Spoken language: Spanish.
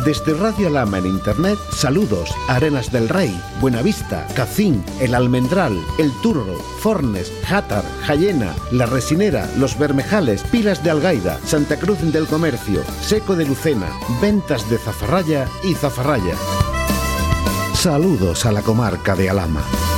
Desde Radio Alhama en Internet, saludos a Arenas del Rey, Buenavista, Cacín, El Almendral, El Turro, Fornes, Játar, Jayena, La Resinera, Los Bermejales, Pilas de Algaida, Santa Cruz del Comercio, Seco de Lucena, Ventas de Zafarraya y Zafarraya. Saludos a la comarca de Alhama.